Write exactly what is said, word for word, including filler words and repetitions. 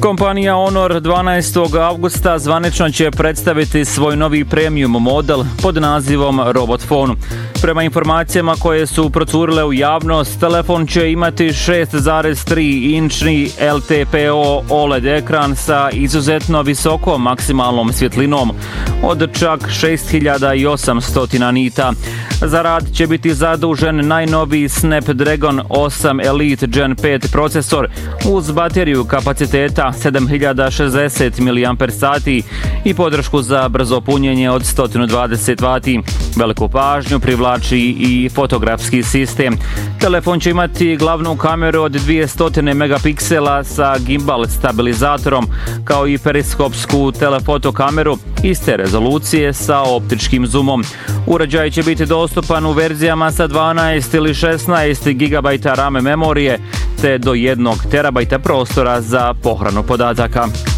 Kompanija Honor dvanaestog avgusta zvanično će predstaviti svoj novi premium model pod nazivom Robot Phone. Prema informacijama koje su procurile u javnost, telefon će imati šest zarez tri inčni L T P O O L E D ekran sa izuzetno visokom maksimalnom svjetlinom od čak šest hiljada osamsto nita. Za rad će biti zadužen najnoviji Snapdragon osam Elite Gen pet procesor uz bateriju kapaciteta sedam hiljada šezdeset miliamper sati i podršku za brzo punjenje od sto dvadeset vati. Veliku pažnju privlači i fotografski sistem. Telefon će imati glavnu kameru od dvjesto megapiksela sa gimbal stabilizatorom, kao i periskopsku telefoto kameru iste rezolucije sa optičkim zoomom. Uređaj će biti dostupan u verzijama sa dvanaest ili šesnaest gigabajta RAM memorije te do jednog terabajta prostora za pohranu podataka.